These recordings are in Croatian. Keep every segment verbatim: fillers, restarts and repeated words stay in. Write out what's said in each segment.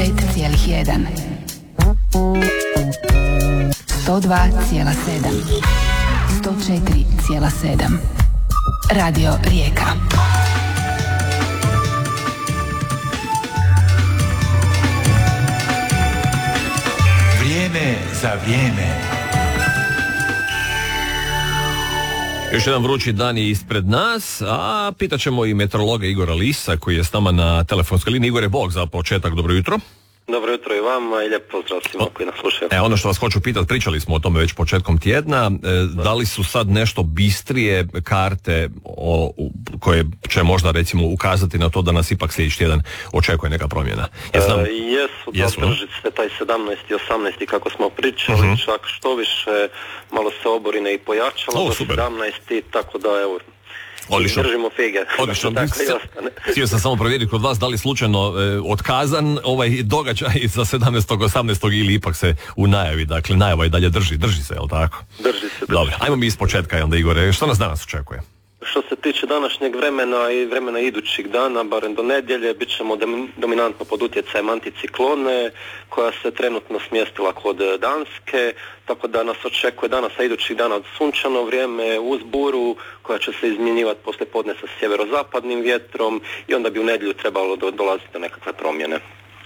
pet zarez jedan, sto dva zarez sedam, sto četiri zarez sedam. Radio Rijeka. Vrijeme za vrijeme. Još jedan vrući dan je ispred nas, a pitat ćemo i meteorologa Igora Lisa koji je s nama na telefonskoj liniji. Igore, bog za početak, dobro jutro. Dobro jutro i vama i lijep pozdrav svima koji nas slušaju. E, ono što vas hoću pitati, pričali smo o tome već početkom tjedna, e, da li su sad nešto bistrije karte o, u, koje će možda recimo ukazati na to da nas ipak sljedeći tjedan očekuje neka promjena? Ja znam, e, jesu, jesu da tržište taj sedamnaesti i osamnaesti kako smo pričali, uh-huh. čak što više malo se oborine i pojačalo do sedamnaesti, tako da evo, odlično. Držimo fige. Odlično. Htio sam samo provjeriti kod vas da li slučajno e, otkazan ovaj događaj za sedamnaestog osamnaestog ili ipak se u najavi, dakle najava i dalje drži, drži se, je li tako? Drži se, drži. Dobro, ajmo mi iz početka onda, Igore, što nas danas očekuje? Što se tiče današnjeg vremena i vremena idućih dana, barem do nedjelje, bit ćemo dominantno pod utjecajem anticiklone koja se trenutno smjestila kod Danske, tako da nas očekuje danas a idućih dana sunčano vrijeme uz buru koja će se izmjenjivati poslije podne sa sjeverozapadnim vjetrom i onda bi u nedjelju trebalo do, dolaziti do nekakve promjene.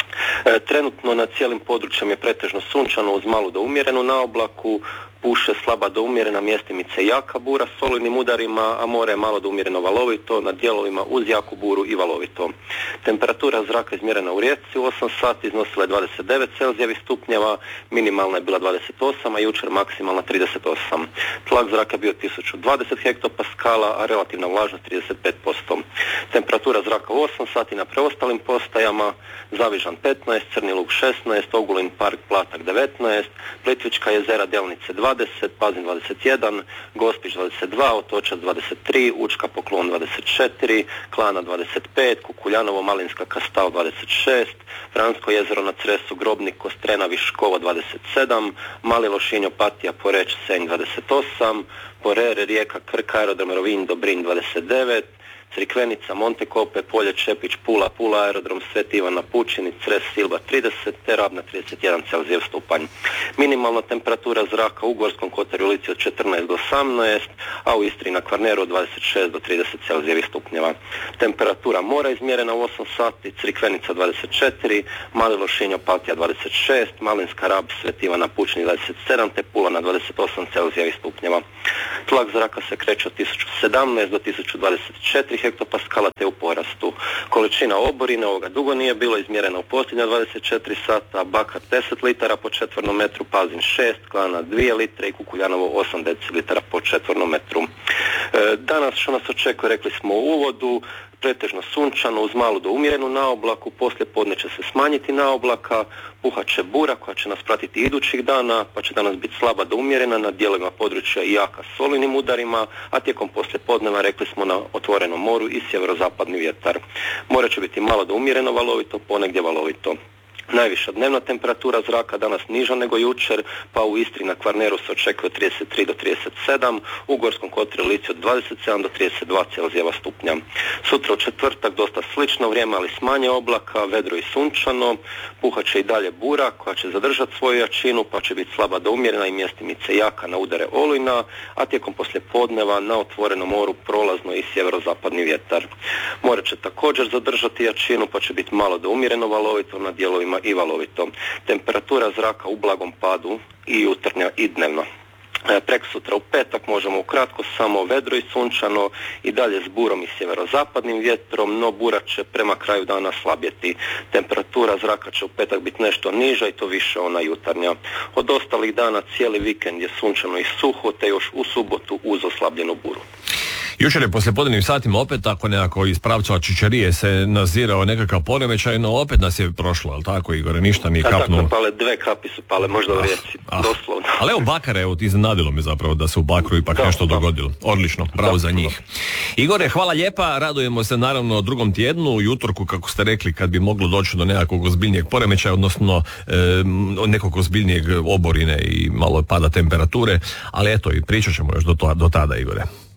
E, trenutno na cijelim područjem je pretežno sunčano uz malu do umjerenu na oblaku, puše slaba do umjerena mjestimice jaka bura s olujnim udarima, a more je malo do umjereno valovito, na dijelovima uz jaku buru i valovito. Temperatura zraka izmjerena u Rijeci u osam sati iznosila je dvadeset devet celzijevih stupnjeva, minimalna je bila dvadeset osam, a jučer maksimalna trideset osam. Tlak zraka je bio tisuću dvadeset hektopaskala, a relativna vlažnost trideset pet posto. Temperatura zraka u osam sati na preostalim postajama: Zavižan petnaest, Crni Lug šesnaest, Ogulin Park Platak devetnaest, Plitvička jezera Delnice dvadeset, Pazin dvadeset jedan, Gospić dvadeset dva, Otočac dvadeset tri, Učka Poklon dvadeset četiri, Klana dvadeset pet, Kukuljanovo Malinska Kastao dvadeset šest, Vransko jezero na Cresu, Grobnik, Kostrena, Viškovo dvadeset sedam, Mali Lošinj, Opatija, Poreć, Senj dvadeset osam, Porer, Rijeka, Krka, Aerodrom Rovinj, Dobrinj dvadeset devet, Crikvenica, Montekope, Polje, Čepić, Pula, Pula, Aerodrom Sveti Ivan na Pučini, Cres, Silba trideset, te Ravna trideset jedan celzijev stupanj. Minimalna temperatura zraka u Gorskom kotaru i Lici od četrnaest do osamnaest, a u Istri na Kvarneru od dvadeset šest do trideset celzijevih stupnjeva. Temperatura mora izmjerena u osam sati, Crikvenica dvadeset četiri, Mali Lošinj, Opatija dvadeset šest, Malinska Rab, Sveti Ivan na Pučini dvadeset sedam, te Pula na dvadeset osam celzijevih stupnjeva. Tlak zraka se kreće od tisuću sedamnaest do tisuću dvadeset četiri hektopaskala te u porastu. Količina oborine ovoga dugo nije bilo izmjerena u posljednja dvadeset četiri sata, Bakar deset litara po četvornom metru, Pazin šest, Klana dvije litre i Kukuljanovo osam decilitara po četvornom metru. E, danas što nas očekuje, rekli smo u uvodu, pretežno sunčano uz malu do umjerenu na oblaku, poslije podne će se smanjiti na oblaka, puhat će bura koja će nas pratiti idućih dana, pa će danas biti slaba do umjerena na dijelovima područja i jaka s olujnim udarima, a tijekom poslije podneva rekli smo na otvorenom moru i sjeverozapadni vjetar. More će biti malo do umjereno valovito, ponegdje valovito. Najviša dnevna temperatura zraka danas niža nego jučer, pa u Istri na Kvarneru se očekuje trideset tri do trideset sedam, u Gorskom kotaru i Lici od dvadeset sedam do trideset dva celzijeva stupnja. Sutra u četvrtak dosta slično vrijeme, ali s manje oblaka, vedro i sunčano, puhat će i dalje bura koja će zadržati svoju jačinu, pa će biti slaba do umjerena i mjestimice jaka na udare olujna, a tijekom poslije podneva na otvorenom moru prolazno i sjeverozapadni vjetar. More će također zadržati jačinu, pa će biti malo do umjereno valovito na dijelovima i valovito. Temperatura zraka u blagom padu i jutarnja i dnevno. E, prek sutra u petak možemo ukratko samo vedro i sunčano i dalje s burom i sjeverozapadnim vjetrom, no bura će prema kraju dana slabjeti. Temperatura zraka će u petak biti nešto niža i to više ona jutarnja. Od ostalih dana cijeli vikend je sunčano i suho, te još u subotu uz oslabljenu buru. Jučer je poslijepodnevnim satima opet tako nekako iz pravca Čičarije se nazirao nekakav poremećaj, no opet nas je prošlo, ali tako, Igore, ništa nije kapnulo. Tako, pale dve kapi su pale, možda u Rijeci, ah, doslovno. Ali evo Bakara, evo, iznenadilo me zapravo da se u Bakru ipak da, nešto da. dogodilo. Odlično, bravo da, za njih. Da. Igore, hvala lijepa, radujemo se naravno drugom tjednu, u utorku, kako ste rekli, kad bi moglo doći do nekakvog ozbiljnijeg poremećaja, odnosno e, nekog ozbiljnijeg oborine i malo pada temperature, ali eto, i pričat ćemo još do, to, do tada, Igore.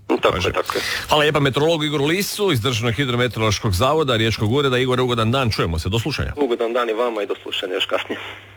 Tako je, tako je. Hvala lijepa meteorologu Igoru Lisu iz Državnog hidrometeorološkog zavoda Riječkog ureda. Igor, ugodan dan, čujemo se, do slušanja. Ugodan dan i vama i do slušanja još kasnije.